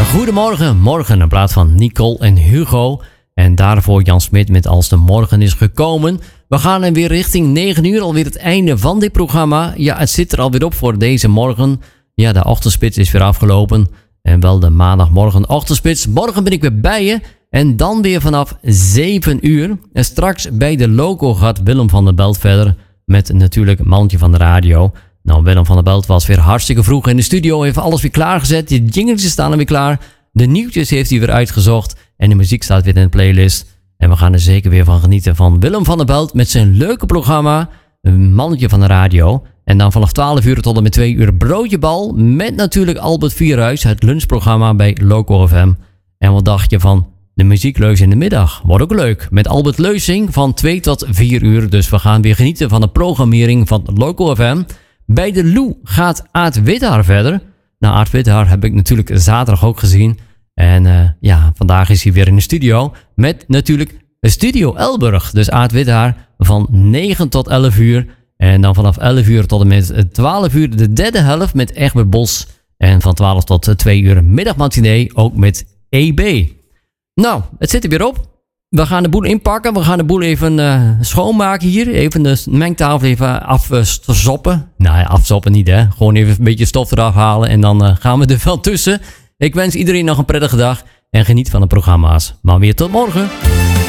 Goedemorgen, morgen in plaats van Nicole en Hugo. En daarvoor Jan Smit met Als de Morgen is gekomen. We gaan weer richting 9 uur, alweer het einde van dit programma. Ja, het zit er alweer op voor deze morgen. Ja, de ochtendspits is weer afgelopen. En wel de maandagmorgen ochtendspits. Morgen ben ik weer bij je. En dan weer vanaf 7 uur. En straks bij de loco gaat Willem van der Belt verder. Met natuurlijk het mandje van de radio. Nou, Willem van der Belt was weer hartstikke vroeg in de studio. Heeft alles weer klaargezet. De jingletjes staan er weer klaar. De nieuwtjes heeft hij weer uitgezocht. En de muziek staat weer in de playlist. En we gaan er zeker weer van genieten van Willem van der Belt. Met zijn leuke programma. Een mannetje van de radio. En dan vanaf 12 uur tot en met 2 uur broodjebal. Met natuurlijk Albert Vierhuis. Het lunchprogramma bij Loco FM. En wat dacht je van de muziekleus in de middag? Wordt ook leuk. Met Albert Leusing van 2 tot 4 uur. Dus we gaan weer genieten van de programmering van Loco FM. Bij de Lou gaat Aad Withaar verder. Nou, Aad Withaar heb ik natuurlijk zaterdag ook gezien. En vandaag is hij weer in de studio. Met natuurlijk Studio Elburg. Dus Aad Withaar van 9 tot 11 uur. En dan vanaf 11 uur tot en met 12 uur de derde helft met Egbert Bos. En van 12 tot 2 uur middagmatinee ook met EB. Nou, het zit er weer op. We gaan de boel inpakken. We gaan de boel even schoonmaken hier. Even de mengtafel even afzoppen. Nou ja, afzoppen niet hè. Gewoon even een beetje stof eraf halen. En dan gaan we er wel tussen. Ik wens iedereen nog een prettige dag. En geniet van de programma's. Maar weer tot morgen.